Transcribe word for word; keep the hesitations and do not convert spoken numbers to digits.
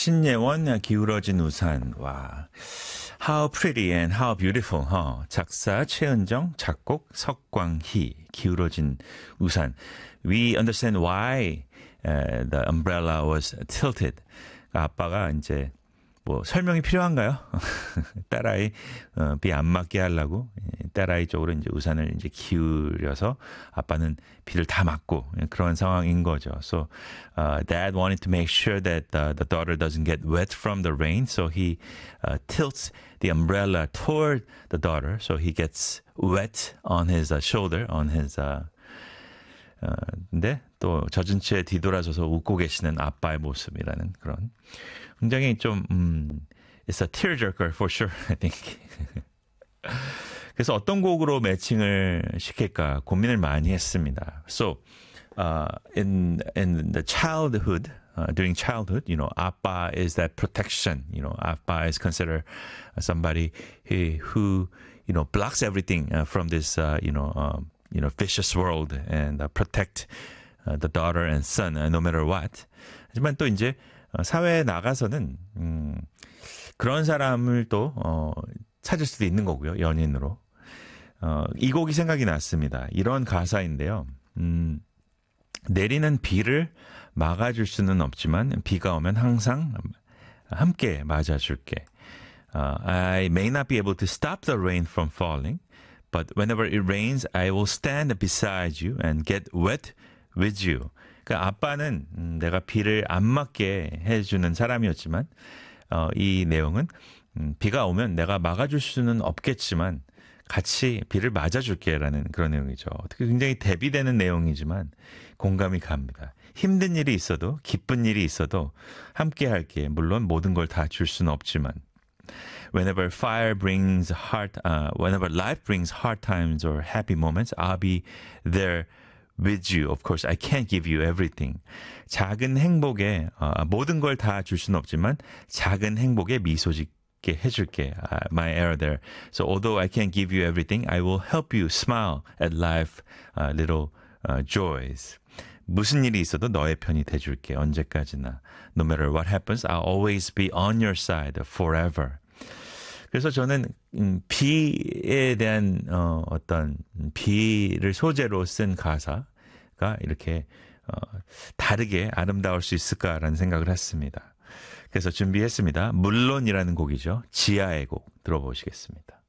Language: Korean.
신예원 기울어진 우산. 와. How pretty and how beautiful. huh? 작사 최은정, 작곡 석광희. 기울어진 우산. We understand why uh, the umbrella was tilted. 아빠가 이제 뭐 설명이 필요한가요? 딸아이 어, 비 안 맞게 하려고 딸아이 쪽으로 이제 우산을 이제 기울여서 아빠는 비를 다 맞고 그런 상황인 거죠. So uh, dad wanted to make sure that uh, the daughter doesn't get wet from the rain, so he uh, tilts the umbrella toward the daughter, so he gets wet on his uh, shoulder, on his uh, 어, 근데 또 젖은 채 뒤돌아서서 웃고 계시는 아빠의 모습이라는 그런 굉장히 좀 음, it's a tearjerker for sure, I think. 그래서 어떤 곡으로 매칭을 시킬까 고민을 많이 했습니다. So, uh, in in the childhood, uh, during childhood, you know, 아빠 is that protection. You know, 아빠 is considered somebody who, who you know, blocks everything uh, from this, uh, you know, um, you know, vicious world and uh, protect uh, the daughter and son uh, no matter what. 하지만 또 이제 어, 사회에 나가서는 음, 그런 사람을 또 어, 찾을 수도 있는 거고요. 연인으로. 어, 이 곡이 생각이 났습니다. 이런 가사인데요. 음, 내리는 비를 막아줄 수는 없지만 비가 오면 항상 함께 맞아줄게. Uh, I may not be able to stop the rain from falling, but whenever it rains, I will stand beside you and get wet with you. 그러니까 아빠는 음, 내가 비를 안 맞게 해주는 사람이었지만 어, 이 내용은 음, 비가 오면 내가 막아줄 수는 없겠지만 같이 비를 맞아줄게라는 그런 내용이죠. 어떻게 굉장히 대비되는 내용이지만 공감이 갑니다. 힘든 일이 있어도 기쁜 일이 있어도 함께 할게. 물론 모든 걸 다 줄 수는 없지만 Whenever fire brings hard, uh, whenever life brings hard times or happy moments, I'll be there with you. Of course, I can't give you everything. 작은 행복에 어, 모든 걸 다 줄 수는 없지만 작은 행복에 미소 짓게 해줄게. Uh, my error there. So although I can't give you everything, I will help you smile at life, uh, little uh, joys. 무슨 일이 있어도 너의 편이 돼줄게. 언제까지나. No matter what happens, I'll always be on your side forever. 그래서 저는 음, 비에 대한 어, 어떤 비를 소재로 쓴 가사가 이렇게 어, 다르게 아름다울 수 있을까라는 생각을 했습니다. 그래서 준비했습니다. 물론이라는 곡이죠. 지하의 곡 들어보시겠습니다.